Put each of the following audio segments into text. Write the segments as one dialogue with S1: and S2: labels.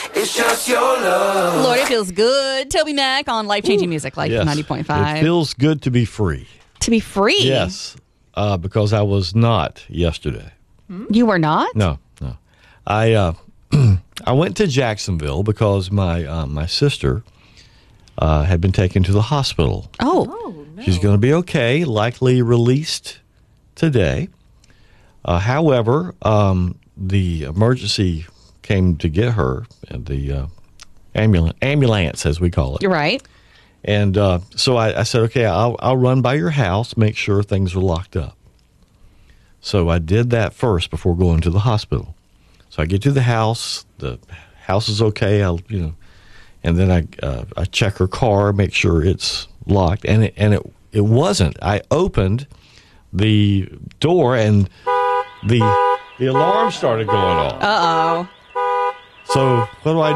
S1: It's just your love.
S2: Lord, it feels good. Toby Mac on Life-Changing Music, Life
S3: Yes.
S2: 90.5.
S3: It feels good to be free.
S2: To be free?
S3: Yes, because I was not yesterday.
S2: You were not?
S3: No. I I went to Jacksonville because my sister had been taken to the hospital.
S2: Oh.
S3: She's going to be okay, likely released today. However, the emergency came to get her, the ambulance, as we call it.
S2: You're right.
S3: And so I said, okay, I'll run by your house, make sure things are locked up. So I did that first before going to the hospital. So I get to the house is okay. And then I check her car, make sure it's locked, and it wasn't. I opened the door and the alarm started going off.
S2: Uh-oh.
S3: So what do?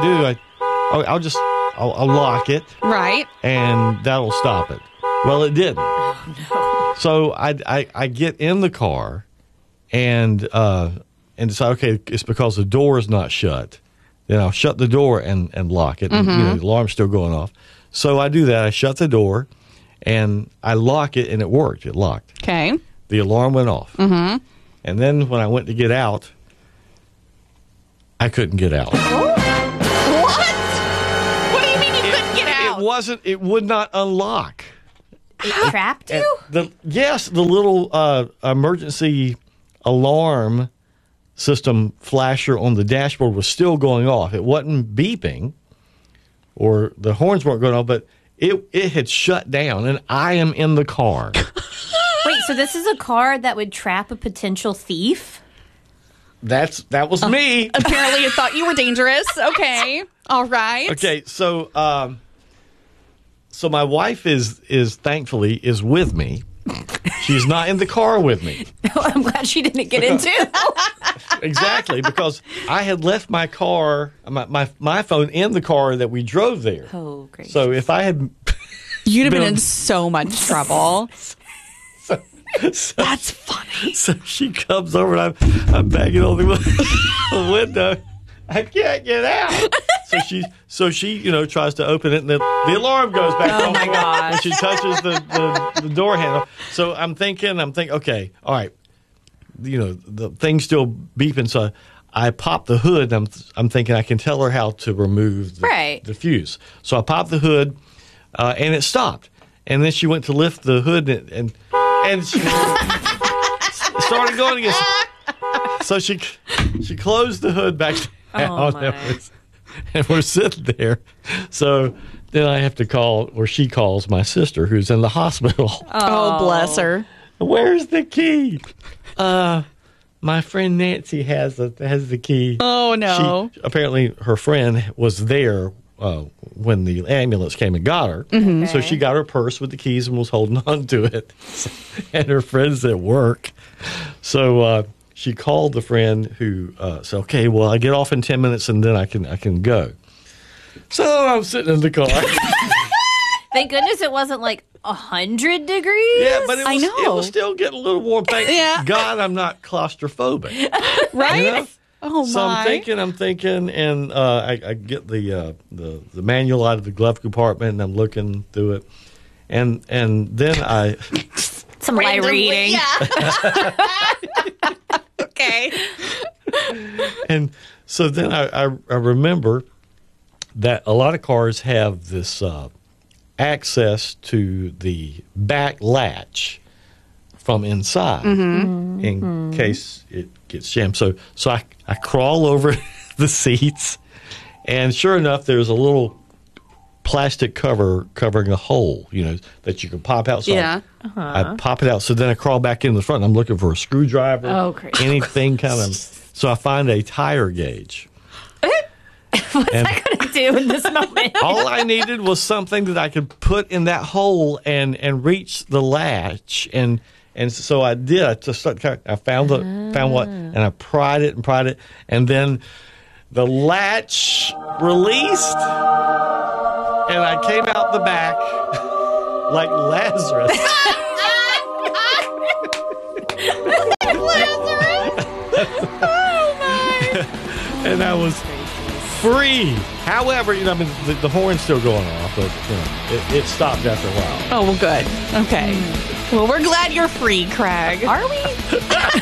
S3: I'll lock it.
S2: Right.
S3: And that'll stop it. Well, it didn't.
S2: Oh, no.
S3: So I get in the car and decide, okay, it's because the door is not shut. Then I'll shut the door and lock it.
S2: Mm-hmm.
S3: And, the alarm's still going off. So I do that. I shut the door and I lock it, and it worked. It locked.
S2: Okay.
S3: The alarm went off.
S2: Mm-hmm.
S3: And then when I went to get out, I couldn't get out.
S2: What? What do you mean you couldn't get out?
S3: It would not unlock.
S4: It trapped you?
S3: The little emergency alarm system flasher on the dashboard was still going off. It wasn't beeping, or the horns weren't going off, but it had shut down, and I am in the car.
S4: Wait, so this is a car that would trap a potential thief?
S3: That was me.
S2: Apparently it thought you were dangerous. Okay. All right.
S3: Okay, so my wife is thankfully with me. She's not in the car with me.
S4: I'm glad she didn't get into it.
S3: Exactly, because I had left my car, my phone in the car that we drove there.
S4: Oh, great.
S3: So if I had...
S2: You'd have been in so much trouble. That's funny.
S3: So she comes over and I'm banging on the window. I can't get out. So she tries to open it, and the alarm goes back on.
S2: Oh my gosh.
S3: When she touches the door handle. So I'm thinking, okay, all right. The thing's still beeping, so I pop the hood. And I'm thinking I can tell her how to remove the fuse. So I popped the hood, and it stopped. And then she went to lift the hood, and she started going again. So she closed the hood back down, and we're sitting there. So then I have to call, or she calls my sister, who's in the hospital.
S2: Oh, bless her.
S3: Where's the key? My friend Nancy has the key.
S2: Oh, no.
S3: Apparently her friend was there when the ambulance came and got her.
S2: Mm-hmm.
S3: So she got her purse with the keys and was holding on to it. And her friend's at work. So she called the friend who said, okay, well, I get off in 10 minutes and then I can go. So I'm sitting in the car.
S4: Thank goodness it wasn't like 100 degrees.
S3: Yeah, but
S2: I know.
S3: it was still getting a little warm. Thank God I'm not claustrophobic.
S2: Right? Oh,
S3: So
S2: my.
S3: I'm thinking, and I get the manual out of the glove compartment, and I'm looking through it, and then I
S4: Some light reading.
S2: Yeah. Okay.
S3: and so then I remember that a lot of cars have this access to the back latch from inside in case it gets jammed. So I crawl over the seats, and sure enough, there's a little plastic cover covering a hole, that you can pop out. So
S2: Yeah.
S3: I pop it out. So then I crawl back in the front. And I'm looking for a screwdriver.
S4: Oh, great.
S3: Anything kind of. So I find a tire gauge.
S4: What's that going to do in this moment?
S3: All I needed was something that I could put in that hole and reach the latch, and so I did. I found what, and I pried it, and then the latch released, and I came out the back like Lazarus. And I was free. However, I mean, the horn's still going off, but it stopped after a while.
S2: Oh, well, good. Okay. Well, we're glad you're free, Craig.
S4: Are we?